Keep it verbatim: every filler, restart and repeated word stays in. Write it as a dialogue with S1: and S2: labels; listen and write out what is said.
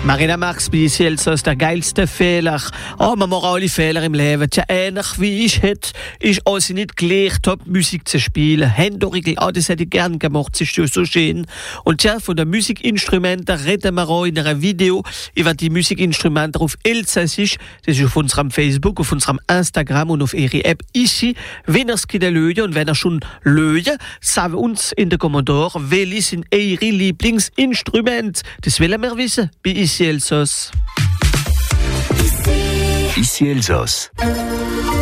S1: Marina Max, bei Elsass der geilste Fehler. Oh, man macht alle Fehler im Leben. Tja, ähnlich wie ich hätte, ist also nicht gleich Top-Musik zu spielen. Händorigel, ah, das hätte ich gern gemacht, das ist ja so schön. Und tja, von den Musikinstrumenten reden wir auch in einem Video über die Musikinstrumente auf Elsassisch. Das ist auf unserem Facebook, auf unserem Instagram und auf ihre App Ici. Wenn ihr es lösen und wenn ihr schon lösen, sagen uns in den Kommentaren, welche sind eure Lieblingsinstrumente. Das wollen wir wissen bei Ici Elsass.
S2: Ici Elsass.